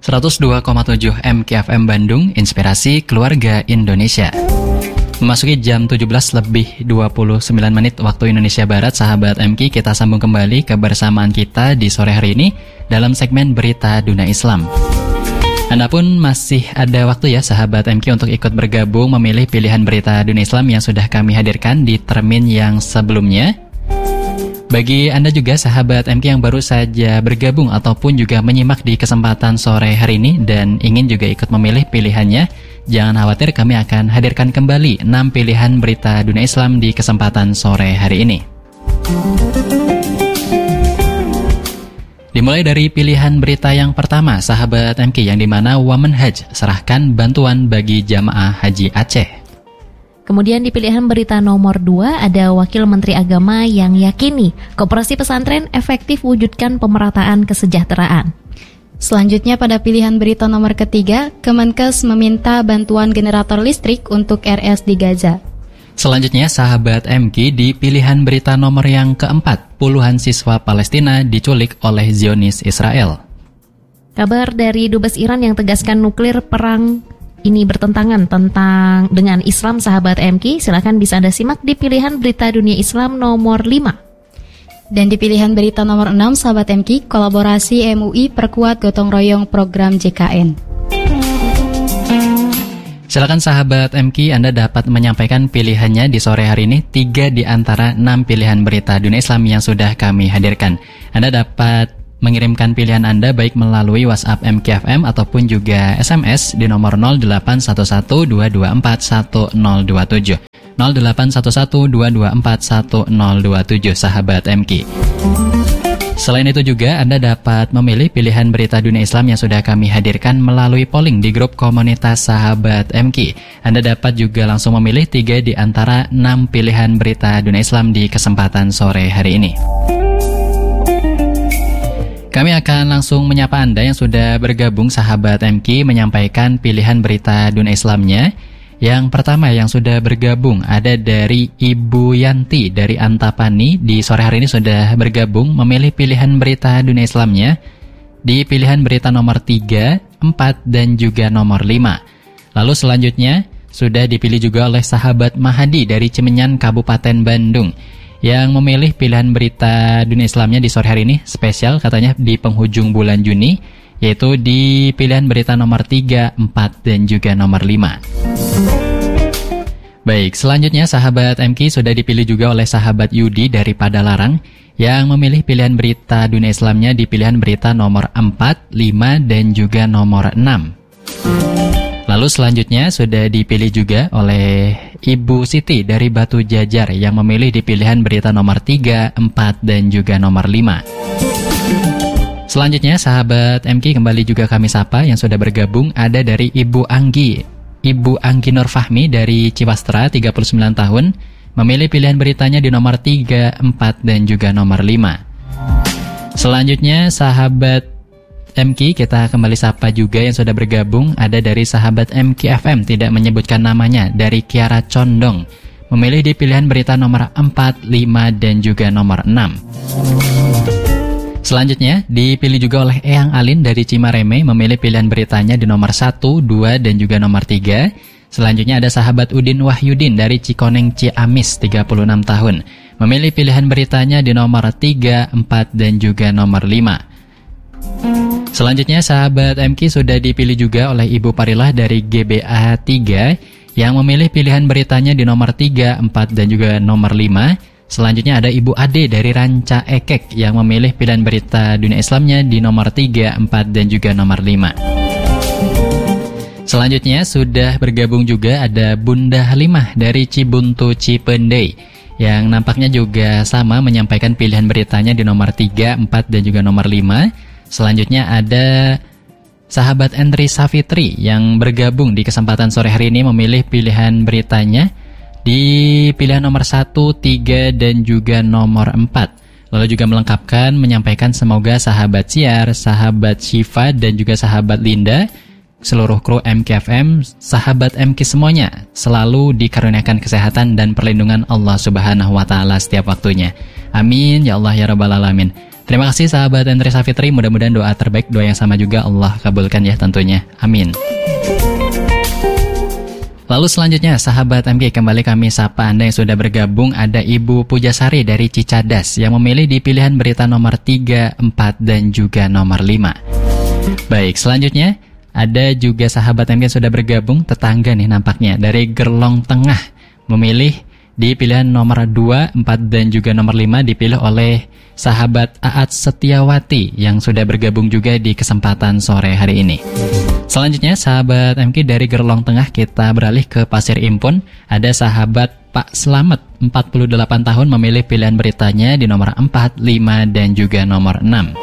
102,7 MKFM Bandung, Inspirasi Keluarga Indonesia. Memasuki jam 17:29 waktu Indonesia Barat, sahabat MK, kita sambung kembali kebersamaan kita di sore hari ini dalam segmen Berita Dunia Islam. Anda pun masih ada waktu ya sahabat MK untuk ikut bergabung memilih pilihan Berita Dunia Islam yang sudah kami hadirkan di termin yang sebelumnya. Bagi Anda juga sahabat MK yang baru saja bergabung ataupun juga menyimak di kesempatan sore hari ini dan ingin juga ikut memilih pilihannya, jangan khawatir, kami akan hadirkan kembali 6 pilihan Berita Dunia Islam di kesempatan sore hari ini. Dimulai dari pilihan berita yang pertama sahabat MK, yang dimana Wamen Haj serahkan bantuan bagi jamaah haji Aceh. Kemudian di pilihan berita nomor 2 ada Wakil Menteri Agama yang yakini Koperasi Pesantren efektif wujudkan pemerataan kesejahteraan. Selanjutnya pada pilihan berita nomor ketiga, Kemenkes meminta bantuan generator listrik untuk RS di Gaza. Selanjutnya sahabat MK, di pilihan berita nomor yang keempat, puluhan siswa Palestina diculik oleh Zionis Israel. Kabar dari Dubes Iran yang tegaskan nuklir perang ini bertentangan dengan Islam sahabat MK. Silakan bisa Anda simak di pilihan Berita Dunia Islam nomor 5. Dan di pilihan berita nomor 6 sahabat MK, kolaborasi MUI perkuat gotong royong program JKN. Silakan sahabat MK, Anda dapat menyampaikan pilihannya di sore hari ini. 3 di antara 6 pilihan Berita Dunia Islam yang sudah kami hadirkan. Anda dapat mengirimkan pilihan Anda baik melalui WhatsApp MKFM ataupun juga SMS di nomor 081122410027 081122410027 sahabat MK. Selain itu juga Anda dapat memilih pilihan Berita Dunia Islam yang sudah kami hadirkan melalui polling di grup komunitas sahabat MK. Anda dapat juga langsung memilih 3 di antara 6 pilihan Berita Dunia Islam di kesempatan sore hari ini. Kami akan langsung menyapa Anda yang sudah bergabung sahabat MK menyampaikan pilihan Berita Dunia Islamnya. Yang pertama yang sudah bergabung ada dari Ibu Yanti dari Antapani. Di sore hari ini sudah bergabung memilih pilihan Berita Dunia Islamnya di pilihan berita nomor 3, 4, dan juga nomor 5. Lalu selanjutnya sudah dipilih juga oleh sahabat Mahadi dari Cimenyan, Kabupaten Bandung, yang memilih pilihan Berita Dunia Islamnya di sore hari ini spesial katanya di penghujung bulan Juni, yaitu di pilihan berita nomor 3, 4, dan juga nomor 5. Baik, selanjutnya sahabat MK sudah dipilih juga oleh sahabat Yudi dari Padalarang yang memilih pilihan Berita Dunia Islamnya di pilihan berita nomor 4, 5, dan juga nomor 6. Lalu selanjutnya sudah dipilih juga oleh Ibu Siti dari Batu Jajar yang memilih di pilihan berita nomor 3, 4, dan juga nomor 5. Selanjutnya sahabat MK kembali juga kami sapa yang sudah bergabung ada dari Ibu Anggi Nur Fahmi dari Ciwastra 39 tahun memilih pilihan beritanya di nomor 3, 4, dan juga nomor 5. Selanjutnya sahabat MK kita kembali sapa juga yang sudah bergabung ada dari sahabat MKFM tidak menyebutkan namanya dari Kiara Condong memilih di pilihan berita nomor 4, 5, dan juga nomor 6. Selanjutnya dipilih juga oleh Eyang Alin dari Cimareme memilih pilihan beritanya di nomor 1, 2, dan juga nomor 3. Selanjutnya ada sahabat Udin Wahyudin dari Cikoneng Ciamis 36 tahun memilih pilihan beritanya di nomor 3, 4, dan juga nomor 5. Selanjutnya sahabat MK sudah dipilih juga oleh Ibu Parilah dari GBA 3 yang memilih pilihan beritanya di nomor 3, 4, dan juga nomor 5. Selanjutnya ada Ibu Ade dari Ranca Ekek yang memilih pilihan Berita Dunia Islamnya di nomor 3, 4, dan juga nomor 5. Selanjutnya sudah bergabung juga ada Bunda Halimah dari Cibuntu Cipendei yang nampaknya juga sama menyampaikan pilihan beritanya di nomor 3, 4, dan juga nomor 5. Selanjutnya ada sahabat Endri Safitri yang bergabung di kesempatan sore hari ini memilih pilihan beritanya di pilihan nomor 1, 3, dan juga nomor 4. Lalu juga melengkapkan menyampaikan semoga sahabat Siar, sahabat Syifa, dan juga sahabat Linda, seluruh kru MKFM, sahabat MK semuanya selalu dikaruniakan kesehatan dan perlindungan Allah Subhanahu wa Ta'ala setiap waktunya. Amin ya Allah ya Rabbal Alamin. Terima kasih sahabat Entri Safitri, mudah-mudahan doa terbaik, doa yang sama juga Allah kabulkan ya tentunya. Amin. Lalu selanjutnya sahabat MK, kembali kami sapa Anda yang sudah bergabung. Ada Ibu Pujasari dari Cicadas yang memilih di pilihan berita nomor 3, 4 dan juga nomor 5. Baik, selanjutnya ada juga sahabat MK yang sudah bergabung, tetangga nih nampaknya, dari Gerlong Tengah, memilih di pilihan nomor 2, 4 dan juga nomor 5, dipilih oleh sahabat Aat Setiawati yang sudah bergabung juga di kesempatan sore hari ini. Selanjutnya sahabat MK dari Gerlong Tengah, kita beralih ke Pasir Impun. Ada sahabat Pak Slamet 48 tahun memilih pilihan beritanya di nomor 4, 5 dan juga nomor 6.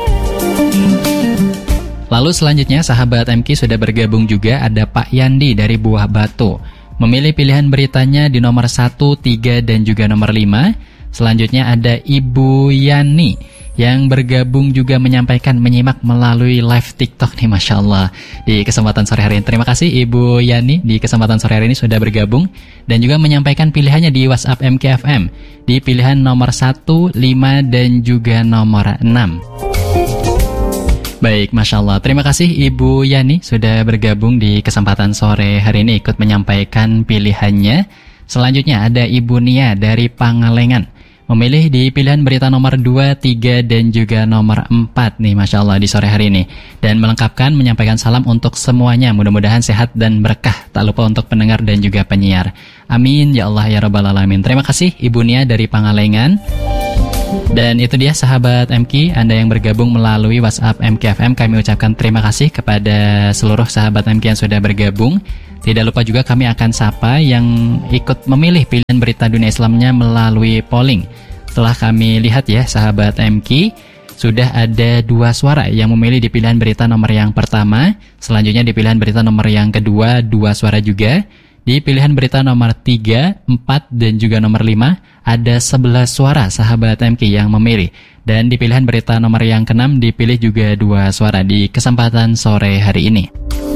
Lalu selanjutnya sahabat MK sudah bergabung juga, ada Pak Yandi dari Buah Batu, memilih pilihan beritanya di nomor 1, 3 dan juga nomor 5. Selanjutnya ada Ibu Yani yang bergabung juga menyimak melalui live TikTok nih, Masya Allah, di kesempatan sore hari ini. Terima kasih Ibu Yani di kesempatan sore hari ini sudah bergabung dan juga menyampaikan pilihannya di WhatsApp MKFM di pilihan nomor 1, 5 dan juga nomor 6. Baik, Masya Allah. Terima kasih Ibu Yani sudah bergabung di kesempatan sore hari ini ikut menyampaikan pilihannya. Selanjutnya ada Ibu Nia dari Pangalengan, memilih di pilihan berita nomor 2, 3 dan juga nomor 4 nih, Masya Allah, di sore hari ini. Dan melengkapkan menyampaikan salam untuk semuanya, mudah-mudahan sehat dan berkah. Tak lupa untuk pendengar dan juga penyiar. Amin ya Allah ya Rabbal Alamin. Terima kasih Ibu Nia dari Pangalengan. Dan itu dia sahabat MK, Anda yang bergabung melalui WhatsApp MKFM, kami ucapkan terima kasih kepada seluruh sahabat MK yang sudah bergabung. Tidak lupa juga kami akan sapa yang ikut memilih pilihan berita dunia Islamnya melalui polling. Setelah kami lihat ya sahabat MK, sudah ada 2 suara yang memilih di pilihan berita nomor yang pertama. Selanjutnya di pilihan berita nomor yang kedua 2 suara juga. Di pilihan berita nomor 3, 4 dan juga nomor 5 ada 11 suara sahabat MK yang memilih. Dan di pilihan berita nomor yang ke-6 dipilih juga 2 suara di kesempatan sore hari ini.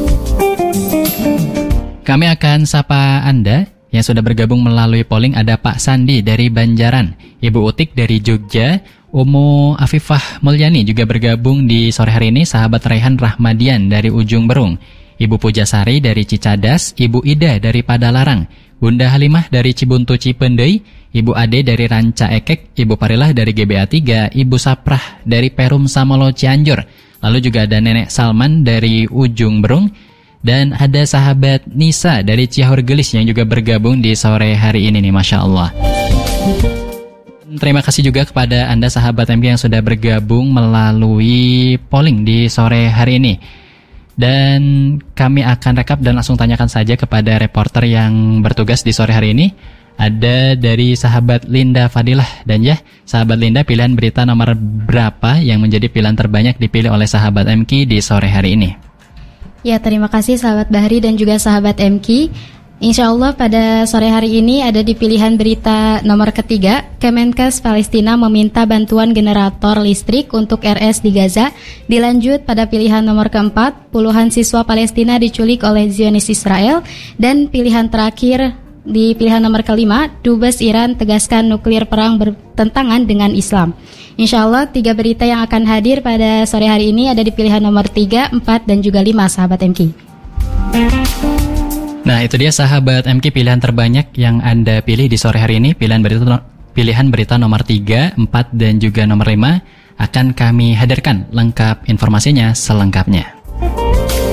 Kami akan sapa Anda yang sudah bergabung melalui polling. Ada Pak Sandi dari Banjaran, Ibu Utik dari Jogja, Umu Afifah Mulyani juga bergabung di sore hari ini, sahabat Raihan Rahmadian dari Ujung Berung, Ibu Pujasari dari Cicadas, Ibu Ida dari Padalarang, Bunda Halimah dari Cibuntu Cipendei, Ibu Ade dari Ranca Ekek, Ibu Parilah dari GBA 3, Ibu Saprah dari Perum Samolo Cianjur, lalu juga ada Nenek Salman dari Ujung Berung, dan ada sahabat Nisa dari Ciahur Gelis yang juga bergabung di sore hari ini nih, Masya Allah. Terima kasih juga kepada Anda sahabat MK yang sudah bergabung melalui polling di sore hari ini. Dan kami akan rekap dan langsung tanyakan saja kepada reporter yang bertugas di sore hari ini. Ada dari sahabat Linda Fadilah. Dan ya, sahabat Linda, pilihan berita nomor berapa yang menjadi pilihan terbanyak dipilih oleh sahabat MK di sore hari ini? Ya, terima kasih sahabat Bahri dan juga sahabat MK. Insya Allah pada sore hari ini ada di pilihan berita nomor ketiga, Kemenkes Palestina meminta bantuan generator listrik untuk RS di Gaza. Dilanjut pada pilihan nomor keempat, puluhan siswa Palestina diculik oleh Zionis Israel. Dan pilihan terakhir di pilihan nomor kelima, Dubes Iran tegaskan nuklir perang bertentangan dengan Islam. Insya Allah 3 berita yang akan hadir pada sore hari ini ada di pilihan nomor 3, 4 dan juga 5 sahabat MK. Nah, itu dia sahabat MK pilihan terbanyak yang Anda pilih di sore hari ini. Pilihan berita nomor 3, 4 dan juga nomor 5 akan kami hadirkan lengkap informasinya selengkapnya.